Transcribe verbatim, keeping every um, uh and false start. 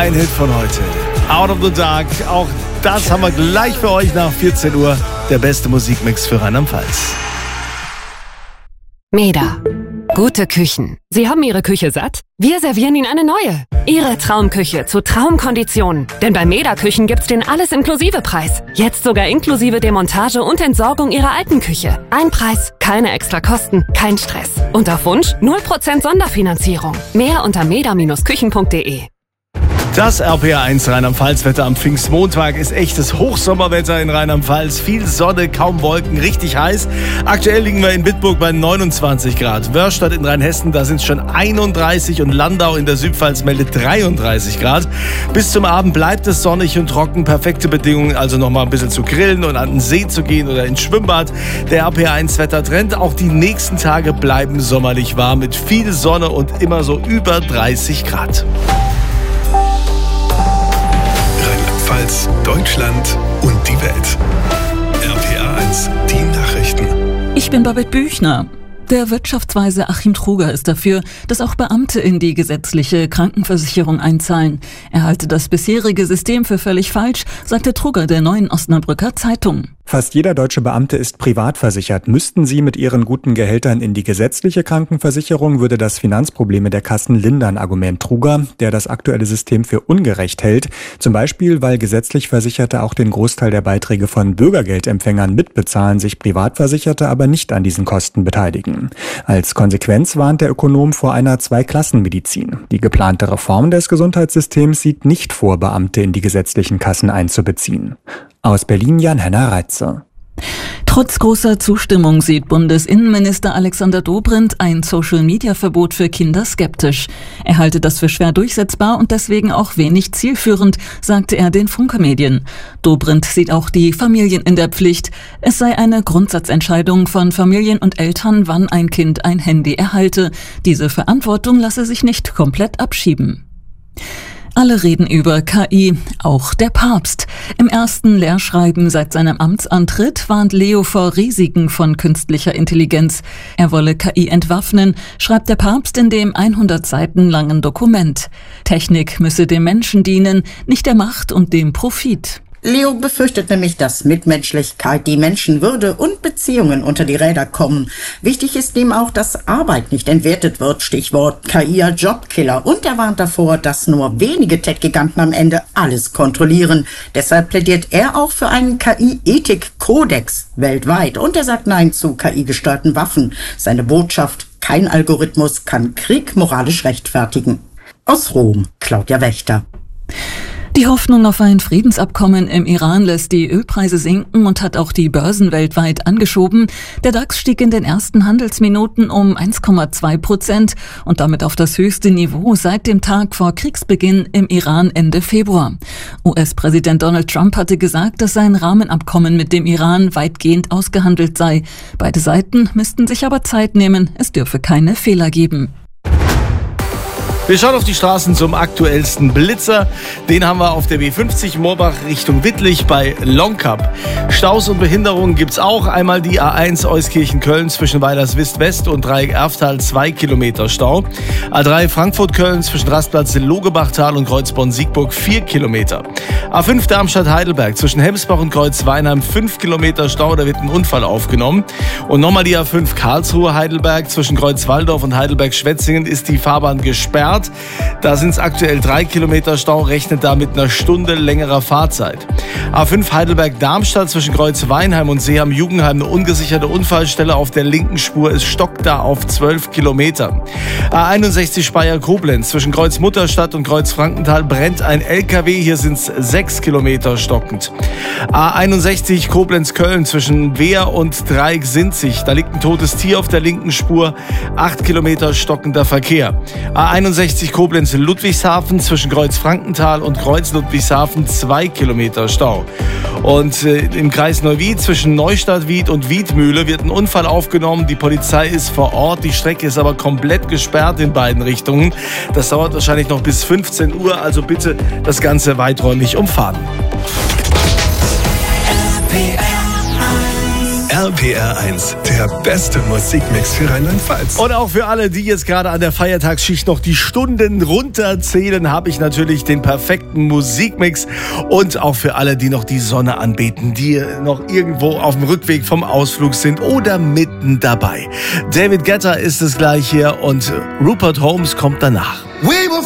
ein Hit von heute. Out of the Dark. Auch das haben wir gleich für euch nach vierzehn Uhr. Der beste Musikmix für Rheinland-Pfalz. Meda. Gute Küchen. Sie haben Ihre Küche satt? Wir servieren Ihnen eine neue. Ihre Traumküche zu Traumkonditionen. Denn bei Meda Küchen gibt's den Alles-Inklusive-Preis. Jetzt sogar inklusive Demontage und Entsorgung Ihrer alten Küche. Ein Preis, keine extra Kosten, kein Stress. Und auf Wunsch null Prozent Sonderfinanzierung. Mehr unter meda Bindestrich küchen punkt de. Das R P R eins Rheinland-Pfalz-Wetter am Pfingstmontag ist echtes Hochsommerwetter in Rheinland-Pfalz. Viel Sonne, kaum Wolken, richtig heiß. Aktuell liegen wir in Bitburg bei neunundzwanzig Grad. Wörstadt in Rheinhessen, da sind es schon einunddreißig und Landau in der Südpfalz meldet dreiunddreißig Grad. Bis zum Abend bleibt es sonnig und trocken. Perfekte Bedingungen, also noch mal ein bisschen zu grillen und an den See zu gehen oder ins Schwimmbad. Der R P R eins Wettertrend. Auch die nächsten Tage bleiben sommerlich warm mit viel Sonne und immer so über dreißig Grad. Rheinland-Pfalz, Deutschland und die Welt. R P R eins, die Nachrichten. Ich bin Babette Büchner. Der Wirtschaftsweise Achim Truger ist dafür, dass auch Beamte in die gesetzliche Krankenversicherung einzahlen. Er halte das bisherige System für völlig falsch, sagte Truger der Neuen Osnabrücker Zeitung. Fast jeder deutsche Beamte ist privat versichert. Müssten sie mit ihren guten Gehältern in die gesetzliche Krankenversicherung, würde das Finanzprobleme der Kassen lindern, Argument Truger, der das aktuelle System für ungerecht hält. Zum Beispiel, weil gesetzlich Versicherte auch den Großteil der Beiträge von Bürgergeldempfängern mitbezahlen, sich Privatversicherte aber nicht an diesen Kosten beteiligen. Als Konsequenz warnt der Ökonom vor einer Zweiklassenmedizin. Die geplante Reform des Gesundheitssystems sieht nicht vor, Beamte in die gesetzlichen Kassen einzubeziehen. Aus Berlin Jan-Henner Reitzer. Trotz großer Zustimmung sieht Bundesinnenminister Alexander Dobrindt ein Social-Media-Verbot für Kinder skeptisch. Er halte das für schwer durchsetzbar und deswegen auch wenig zielführend, sagte er den Funke-Medien. Dobrindt sieht auch die Familien in der Pflicht. Es sei eine Grundsatzentscheidung von Familien und Eltern, wann ein Kind ein Handy erhalte. Diese Verantwortung lasse sich nicht komplett abschieben. Alle reden über K I, auch der Papst. Im ersten Lehrschreiben seit seinem Amtsantritt warnt Leo vor Risiken von künstlicher Intelligenz. Er wolle K I entwaffnen, schreibt der Papst in dem hundert Seiten langen Dokument. Technik müsse dem Menschen dienen, nicht der Macht und dem Profit. Leo befürchtet nämlich, dass Mitmenschlichkeit, die Menschenwürde und Beziehungen unter die Räder kommen. Wichtig ist ihm auch, dass Arbeit nicht entwertet wird, Stichwort K I als Jobkiller. Und er warnt davor, dass nur wenige Tech-Giganten am Ende alles kontrollieren. Deshalb plädiert er auch für einen K I-Ethik-Kodex weltweit. Und er sagt Nein zu K I-gesteuerten Waffen. Seine Botschaft: Kein Algorithmus kann Krieg moralisch rechtfertigen. Aus Rom, Claudia Wächter. Die Hoffnung auf ein Friedensabkommen im Iran lässt die Ölpreise sinken und hat auch die Börsen weltweit angeschoben. Der DAX stieg in den ersten Handelsminuten um eins Komma zwei Prozent und damit auf das höchste Niveau seit dem Tag vor Kriegsbeginn im Iran Ende Februar. U S-Präsident Donald Trump hatte gesagt, dass sein Rahmenabkommen mit dem Iran weitgehend ausgehandelt sei. Beide Seiten müssten sich aber Zeit nehmen, es dürfe keine Fehler geben. Wir schauen auf die Straßen zum aktuellsten Blitzer. Den haben wir auf der B fünfzig Moorbach Richtung Wittlich bei Longkap. Staus und Behinderungen gibt's auch. Einmal die A eins Euskirchen-Köln zwischen Weilerswist West und Dreieck Erftal, zwei Kilometer Stau. A drei Frankfurt-Köln zwischen Rastplatz Logebachtal und Kreuzborn-Siegburg, vier Kilometer. A fünf Darmstadt-Heidelberg zwischen Hemsbach und Kreuzweinheim, fünf Kilometer Stau. Da wird ein Unfall aufgenommen. Und nochmal die A fünf Karlsruhe-Heidelberg zwischen Kreuzwaldorf und Heidelberg-Schwetzingen ist die Fahrbahn gesperrt. Da sind es aktuell drei Kilometer Stau, rechnet da mit einer Stunde längerer Fahrzeit. A fünf Heidelberg-Darmstadt zwischen Kreuzweinheim und Seeham-Jugendheim eine ungesicherte Unfallstelle auf der linken Spur. Es stockt da auf zwölf Kilometer. A einundsechzig Speyer-Koblenz zwischen Kreuz-Mutterstadt und Kreuz-Frankenthal brennt ein L K W. Hier sind es sechs Kilometer stockend. A einundsechzig Koblenz-Köln zwischen Wehr und Dreieck-Sinzig. Da liegt ein totes Tier auf der linken Spur. acht Kilometer stockender Verkehr. A einundsechzig Koblenz-Ludwigshafen zwischen Kreuz-Frankenthal und Kreuz-Ludwigshafen, zwei Kilometer Stau. Und äh, im Kreis Neuwied zwischen Neustadt-Wied und Wiedmühle wird ein Unfall aufgenommen. Die Polizei ist vor Ort. Die Strecke ist aber komplett gesperrt in beiden Richtungen. Das dauert wahrscheinlich noch bis fünfzehn Uhr. Also bitte das Ganze weiträumig umfahren. R P R eins, der Der beste Musikmix für Rheinland-Pfalz. Und auch für alle, die jetzt gerade an der Feiertagsschicht noch die Stunden runterzählen, habe ich natürlich den perfekten Musikmix. Und auch für alle, die noch die Sonne anbeten, die noch irgendwo auf dem Rückweg vom Ausflug sind oder mitten dabei. David Guetta ist es gleich hier und Rupert Holmes kommt danach.